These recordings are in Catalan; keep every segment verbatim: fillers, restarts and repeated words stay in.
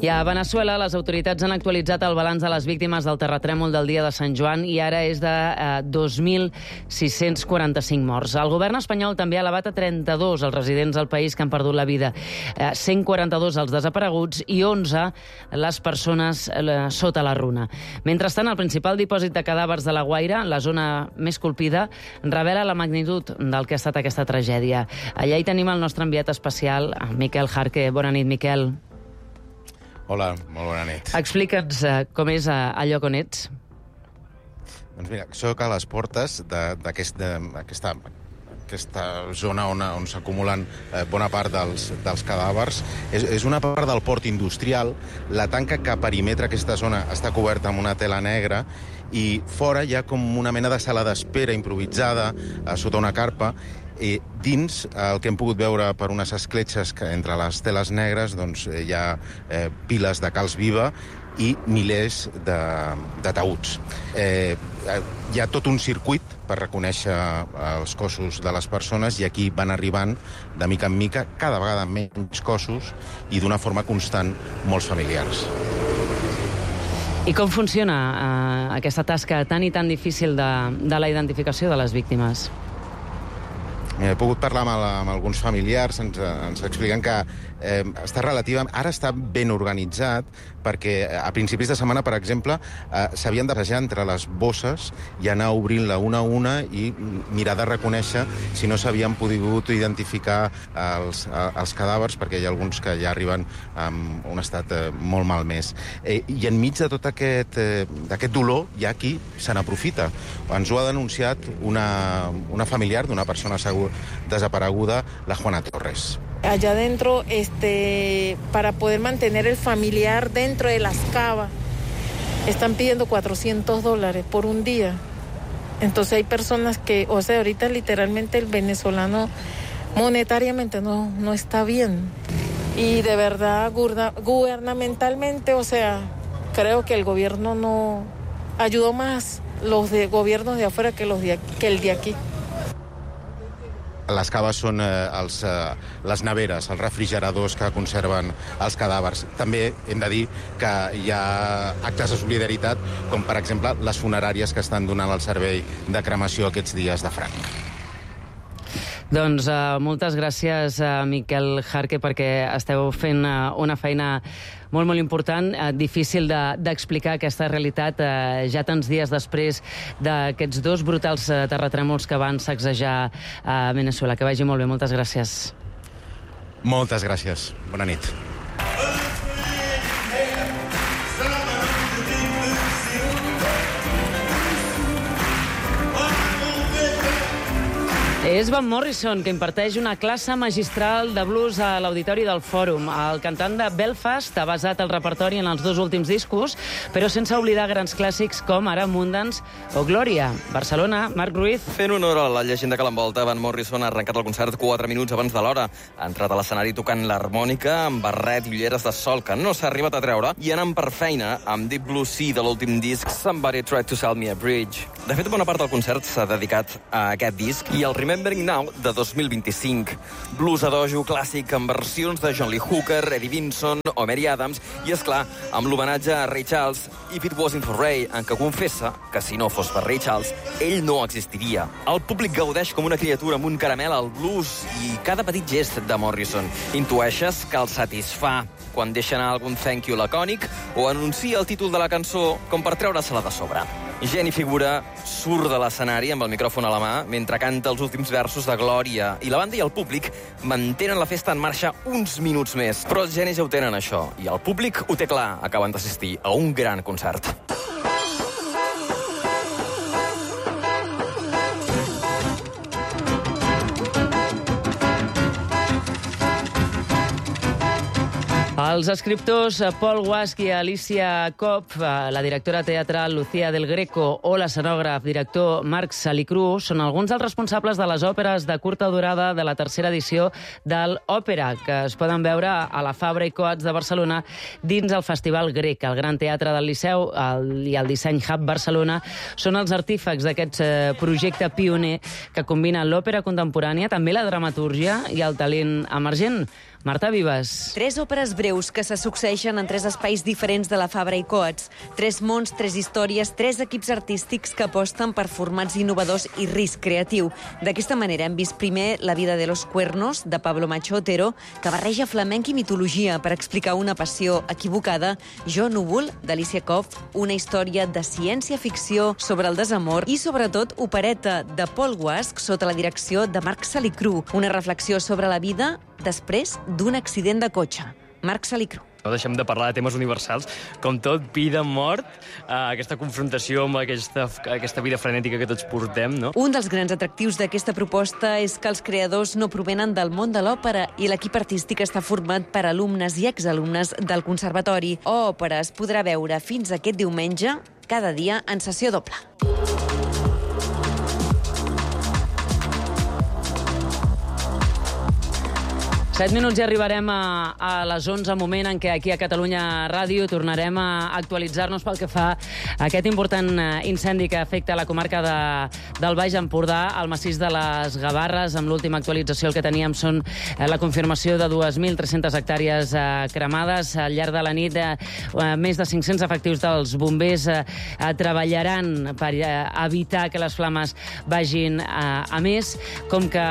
I a Veneçuela, les autoritats han actualitzat el balanç de les víctimes del terratrèmol del dia de Sant Joan i ara és de eh, dos mil sis-cents quaranta-cinc morts. El govern espanyol també ha elevat a trenta-dos els residents del país que han perdut la vida, eh, cent quaranta-dos els desapareguts i onze les persones eh, sota la runa. Mentrestant, el principal dipòsit de cadàvers de la Guaira, la zona més colpida, revela la magnitud del que ha estat aquesta tragèdia. Allà hi tenim el nostre enviat especial, Miquel Jarque. Bona nit, Miquel. Hola, molt bona nit. Explica'ns uh, com és uh, el lloc on ets. Doncs mira, soc a les portes d'aquesta aquesta, aquesta zona on, on s'acumulen eh, bona part dels, dels cadàvers. És, és una part del port industrial. La tanca que perimetra aquesta zona està coberta amb una tela negra i fora hi ha com una mena de sala d'espera improvisada eh, sota una carpa. I dins, el que hem pogut veure per unes escletxes que entre les teles negres, doncs, hi ha eh, piles de calç viva i milers de, de taüts. Eh, hi ha tot un circuit per reconèixer els cossos de les persones i aquí van arribant, de mica en mica, cada vegada menys cossos i d'una forma constant molts familiars. I com funciona eh, aquesta tasca tan i tan difícil de, de la identificació de les víctimes? He pogut parlar amb, amb alguns familiars, ens, ens expliquen que eh, està relativa, ara està ben organitzat, perquè a principis de setmana, per exemple, eh, s'havien de passejar entre les bosses i anar obrint-la una a una i mirar de reconèixer si no s'havien pogut identificar els, els cadàvers, perquè hi ha alguns que ja arriben en un estat eh, molt malmès. Eh, I enmig de tot aquest, eh, d'aquest dolor hi ha qui se n'aprofita. Ens ho ha denunciat una, una familiar d'una persona segur, desapareguda, la Juana Torres. Allá adentro, este, para poder mantener el familiar dentro de las cavas, están pidiendo cuatrocientos dólares por un día. Entonces hay personas que, o sea, ahorita literalmente el venezolano monetariamente no, no está bien. Y de verdad, gubernamentalmente, o sea, creo que el gobierno no ayudó más los de gobiernos de afuera que, los de, que el de aquí. Les caves són eh, els, eh, les neveres, els refrigeradors que conserven els cadàvers. També hem de dir que hi ha actes de solidaritat, com per exemple les funeràries que estan donant el servei de cremació aquests dies de franc. Doncs uh, moltes gràcies, uh, Miquel Jarque, perquè esteu fent uh, una feina molt, molt important, uh, difícil d'explicar de, aquesta realitat uh, ja tants dies després d'aquests dos brutals uh, terratrèmols que van sacsejar a uh, Veneçuela. Que vagi molt bé, moltes gràcies. Moltes gràcies. Bona nit. És Van Morrison, que imparteix una classe magistral de blues a l'auditori del Fòrum. El cantant de Belfast ha basat el repertori en els dos últims discos, però sense oblidar grans clàssics com ara Abundance o Gloria. Barcelona, Marc Ruiz. Fent honor a la llegenda que l'envolta, Van Morrison ha arrencat el concert quatre minuts abans de l'hora. Ha entrat a l'escenari tocant l'harmònica amb barret i ulleres de sol que no s'ha arribat a treure i anant per feina amb Deep Blue Sea de l'últim disc Somebody Tried to Sell Me a Bridge. De fet, bona part del concert s'ha dedicat a aquest disc i el Remembering Now de dos mil vint-i-cinc. Blues a dojo clàssic amb versions de John Lee Hooker, Eddie Vinson o Mary Adams i, esclar, amb l'homenatge a Ray Charles, If It Wasn't for Ray, en què confessa que si no fos per Ray Charles, ell no existiria. El públic gaudeix com una criatura amb un caramel al blues i cada petit gest de Morrison intueixes que el satisfà quan deixa anar algun thank you lacònic o anuncia el títol de la cançó com per treure-se-la de sobre. Geni Figura surt de l'escenari amb el micròfon a la mà mentre canta els últims versos de Glòria i la banda i el públic mantenen la festa en marxa uns minuts més. Però els genis ja ho tenen, això, i el públic ho té clar, acaben d'assistir a un gran concert. Els escriptors Paul Guasch i Alicia Kopp, la directora teatral Lucía del Greco o l'escenògraf director Marc Salicru són alguns dels responsables de les òperes de curta durada de la tercera edició del Òpera, que es poden veure a la Fabra i Coats de Barcelona dins el Festival Grec. El Gran Teatre del Liceu el, i el Disseny Hub Barcelona són els artífecs d'aquest eh, projecte pioner que combina l'òpera contemporània, també la dramatúrgia i el talent emergent. Marta Vives. Tres òperes breus que se succeeixen en tres espais diferents de la Fabra i Coats. Tres mons, tres històries, tres equips artístics que aposten per formats innovadors i risc creatiu. D'aquesta manera hem vist primer La vida de los cuernos, de Pablo Macho Otero, que barreja flamenc i mitologia per explicar una passió equivocada. Jo Núvol, d'Alicia Koff, una història de ciència-ficció sobre el desamor i, sobretot, opereta de Paul Guasc sota la direcció de Marc Salicru, una reflexió sobre la vida després d'un accident de cotxe. Marc Salicru. No deixem de parlar de temes universals, com tot, vida, mort, eh, aquesta confrontació amb aquesta, aquesta vida frenètica que tots portem, no? Un dels grans atractius d'aquesta proposta és que els creadors no provenen del món de l'òpera i l'equip artístic està format per alumnes i exalumnes del Conservatori. Òpera es podrà veure fins aquest diumenge, cada dia en sessió doble. Set minuts i arribarem a, a les onze, moment en què aquí a Catalunya Ràdio tornarem a actualitzar-nos pel que fa a aquest important incendi que afecta la comarca de, del Baix Empordà, al massís de les Gavarres. Amb l'última actualització el que teníem són la confirmació de dues mil tres-centes hectàrees eh, cremades. Al llarg de la nit, eh, més de cinc-cents efectius dels bombers eh, treballaran per eh, evitar que les flames vagin eh, a més. Com que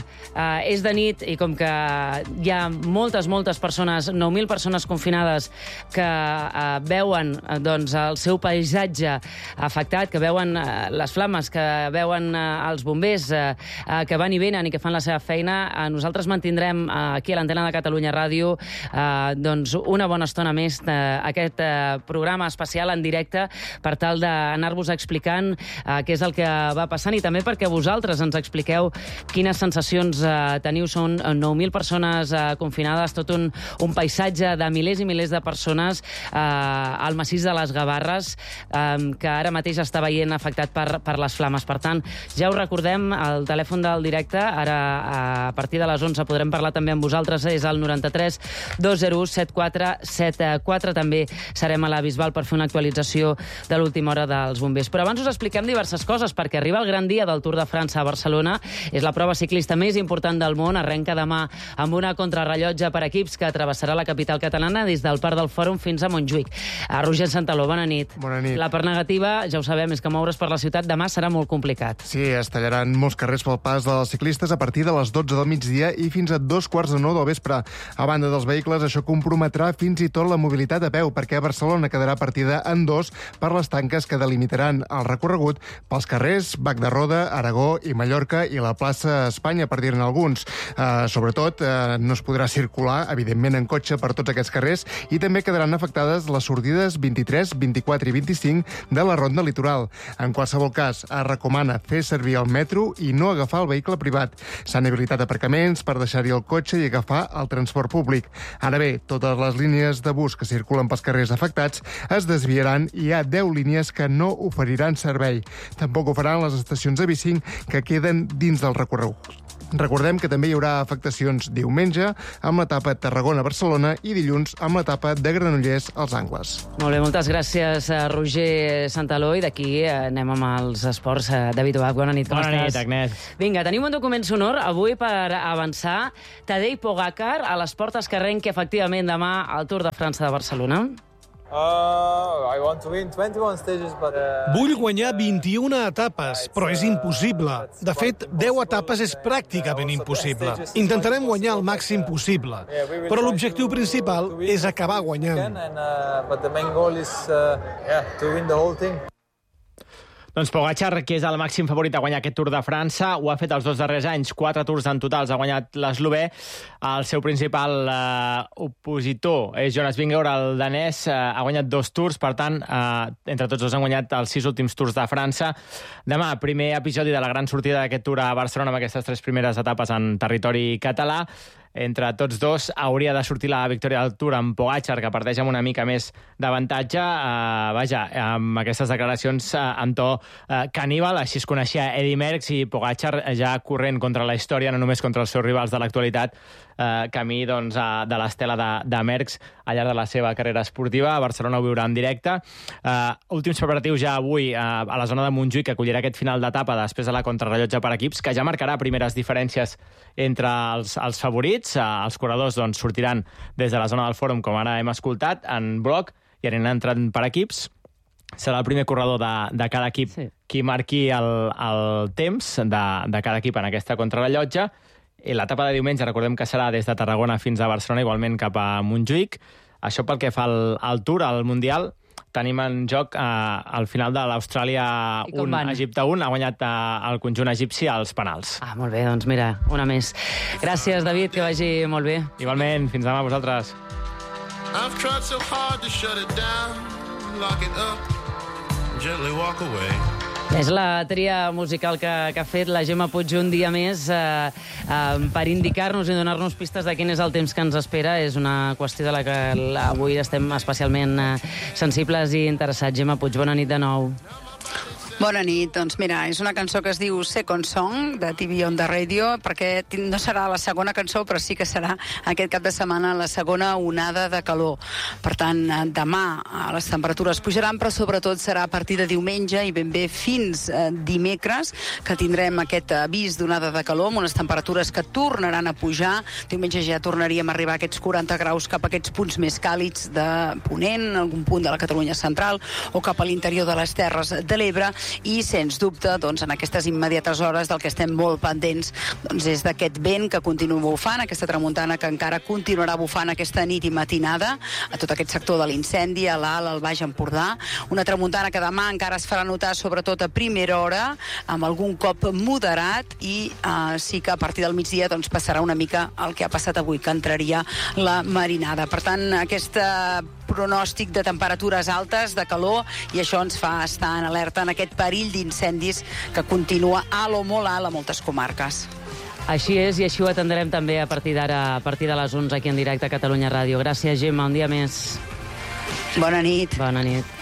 eh, és de nit i com que hi ha moltes, moltes persones, nou mil persones confinades que eh, veuen eh, doncs, el seu paisatge afectat, que veuen eh, les flames, que veuen eh, els bombers eh, eh, que van i venen i que fan la seva feina. Eh, nosaltres mantindrem eh, aquí a l'antena de Catalunya Ràdio eh, doncs una bona estona més eh, aquest eh, programa especial en directe per tal d'anar-vos explicant eh, què és el que va passant i també perquè vosaltres ens expliqueu quines sensacions eh, teniu. Són nou mil persones eh, confinades, tot un, un paisatge de milers i milers de persones eh, al massís de les Gavarres eh, que ara mateix està veient afectat per, per les flames. Per tant, ja us recordem, el telèfon del directe, ara a partir de les onze podrem parlar també amb vosaltres, és el noranta-tres dos zero u set quatre set quatre. També serem a la Bisbal per fer una actualització de l'última hora dels bombers. Però abans us expliquem diverses coses, perquè arriba el gran dia del Tour de França a Barcelona. És la prova ciclista més important del món. Arrenca demà amb una contrarrellotge per equips que travessarà la capital catalana des del Parc del Fòrum fins a Montjuïc. A Roger Santaló, bona nit. Bona nit. La part negativa, ja ho sabem, és que moure's per la ciutat demà serà molt complicat. Sí, es tallaran molts carrers pel pas dels ciclistes a partir de les dotze del migdia i fins a dos quarts de nou del vespre. A banda dels vehicles, això comprometrà fins i tot la mobilitat a peu, perquè Barcelona quedarà partida en dos per les tanques que delimitaran el recorregut pels carrers Bac de Roda, Aragó i Mallorca i la plaça Espanya, per dir-ne alguns. Uh, sobretot, uh, no es podrà circular, evidentment, en cotxe per tots aquests carrers i també quedaran afectades les sortides vint-i-tres, vint-i-quatre i vint-i-cinc de la Ronda Litoral. En qualsevol cas, es recomana fer servir el metro i no agafar el vehicle privat. S'han habilitat aparcaments per deixar-hi el cotxe i agafar el transport públic. Ara bé, totes les línies de bus que circulen pels carrers afectats es desviaran i hi ha deu línies que no oferiran servei. Tampoc ho faran les estacions de B cinc que queden dins del recorregut. Recordem que també hi haurà afectacions diumenge amb l'etapa Tarragona-Barcelona i dilluns amb l'etapa de Granollers als Angles. Molt bé, moltes gràcies a Roger Santaló, i d'aquí anem amb els esports. David Oach, bona nit, com bona estàs? Bona nit, Agnès. Vinga, tenim un document sonor avui per avançar. Tadej Pogačar a les portes que arrenqui efectivament demà al Tour de França de Barcelona. Uh, I want to win twenty-one stages, but, uh... Vull guanyar vint-i-una etapes, però és impossible. De fet, deu etapes és pràcticament impossible. Intentarem guanyar el màxim possible, però l'objectiu principal és acabar guanyant. But the main goal is uh, yeah, to win the whole thing. Doncs Pogačar, que és el màxim favorit a guanyar aquest Tour de França, ho ha fet els dos darrers anys, quatre Tours en total ha guanyat l'eslovè. El seu principal eh, opositor és Jonas Vingegaard, el danès, eh, ha guanyat dos Tours, per tant, eh, entre tots dos han guanyat els sis últims Tours de França. Demà, primer episodi de la gran sortida d'aquest Tour a Barcelona amb aquestes tres primeres etapes en territori català. Entre tots dos hauria de sortir la victòria del Tour amb Pogačar, que parteix amb una mica més d'avantatge. Uh, vaja, amb aquestes declaracions uh, en to uh, caníbal, així es coneixia Eddy Merckx, i Pogačar ja corrent contra la història, no només contra els seus rivals de l'actualitat, eh, camí doncs, a, de l'estela de, de Merckx al llarg de la seva carrera esportiva. A Barcelona ho viurà en directe. Eh, últims preparatius ja avui eh, a la zona de Montjuïc, que acollirà aquest final d'etapa després de la contrarrellotge per equips, que ja marcarà primeres diferències entre els, els favorits. Eh, els corredors doncs, sortiran des de la zona del fòrum, com ara hem escoltat, en bloc, i aniran entrant per equips. Serà el primer corredor de, de cada equip sí. qui marqui el, el temps de, de cada equip en aquesta contrarrellotge. I l'etapa de diumenge, recordem que serà des de Tarragona fins a Barcelona, igualment cap a Montjuïc. Això pel que fa al, al Tour, al Mundial, tenim en joc eh, al final de l'Austràlia un, Egipte un, ha guanyat eh, el conjunt egipci als penals. Ah, molt bé, doncs mira, una més. Gràcies, David, que vagi molt bé. Igualment, fins demà a vosaltres. I've tried so hard to shut it down, lock it up, gently walk away. És la tria musical que, que ha fet la Gemma Puig un dia més eh, eh, per indicar-nos i donar-nos pistes de quin és el temps que ens espera. És una qüestió de la que avui estem especialment eh, sensibles i interessats. Gemma Puig, bona nit de nou. Bona nit. Doncs mira, és una cançó que es diu Second Song, de T V on the Radio, perquè no serà la segona cançó, però sí que serà aquest cap de setmana la segona onada de calor. Per tant, demà les temperatures pujaran, però sobretot serà a partir de diumenge i ben bé fins eh, dimecres, que tindrem aquest avís d'onada de calor, amb unes temperatures que tornaran a pujar. Diumenge ja tornaríem a arribar a aquests quaranta graus cap a aquests punts més càlids de Ponent, algun punt de la Catalunya central, o cap a l'interior de les Terres de l'Ebre. I, sens dubte, doncs, en aquestes immediates hores del que estem molt pendents doncs, és d'aquest vent que continua bufant, aquesta tramuntana que encara continuarà bufant aquesta nit i matinada a tot aquest sector de l'incendi, a l'Alt, al Baix Empordà. Una tramuntana que demà encara es farà notar, sobretot a primera hora, amb algun cop moderat, i eh, sí que a partir del migdia doncs, passarà una mica el que ha passat avui, que entraria la marinada. Per tant, aquesta pronòstic de temperatures altes, de calor, i això ens fa estar en alerta en aquest perill d'incendis que continua alt o molt alt a moltes comarques. Així és, i així ho atendrem també a partir d'ara, a partir de les onze, aquí en directe a Catalunya Ràdio. Gràcies, Gemma, un dia més. Bona nit. Bona nit.